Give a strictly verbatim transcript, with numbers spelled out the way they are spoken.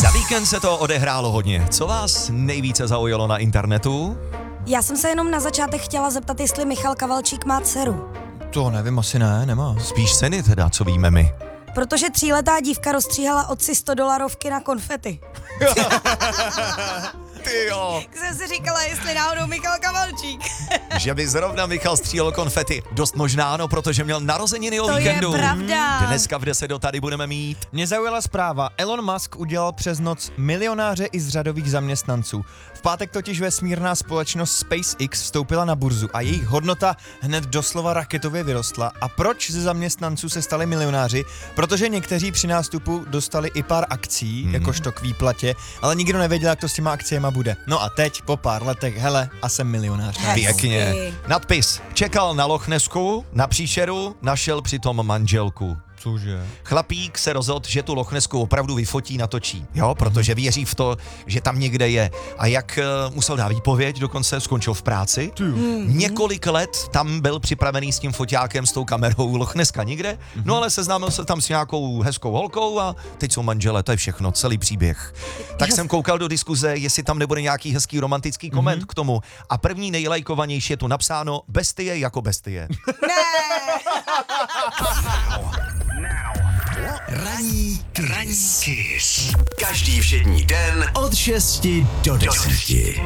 Za víkend se to odehrálo hodně. Co vás nejvíce zaujalo na internetu? Já jsem se jenom na začátek chtěla zeptat, jestli Michal Kavalčík má dceru. To nevím, asi ne, nemá. Spíš syny teda, co víme my. Protože tříletá dívka rozstříhala otci sto dolarovky na konfety. Ty jo. Jsem si říkala, jestli náhodou Michal Kavalčík. Že by zrovna Michal střílel konfety. Dost možná, no, protože měl narozeniny o To víkendu. je pravda. Dneska v deset do tady budeme mít. Mě zaujala zpráva. Elon Musk udělal přes noc milionáře i z řadových zaměstnanců. V pátek totiž vesmírná společnost SpaceX vstoupila na burzu a jejich hodnota hned doslova raketově vyrostla. A proč ze zaměstnanců se stali milionáři? Protože někteří při nástupu dostali i pár akcí, mm. jakožto k výplatě, ale nikdo nevěděl, jak to s těma akciema bude. No a teď, po pár letech, hele, a jsem milionář. Pěkně. Nadpis. Čekal na Lochnesku, na příšeru, našel přitom manželku. Cože? Chlapík se rozhodl, že tu Lochnesku opravdu vyfotí, natočí. Jo, protože věří v to, že tam někde je. A jak uh, musel dát výpověď, dokonce skončil v práci. Mm-hmm. Několik let tam byl připravený s tím foťákem, s tou kamerou Lochneska nikde. Mm-hmm. No ale seznámil se tam s nějakou hezkou holkou a teď jsou manželé, to je všechno, celý příběh. Tak jsem koukal do diskuze, jestli tam nebude nějaký hezký romantický koment mm-hmm. k tomu. A první nejlajkovanější je tu napsáno bestie jako bestie. Ne! Ranní Kiss. Každý všední den od šesti do deseti.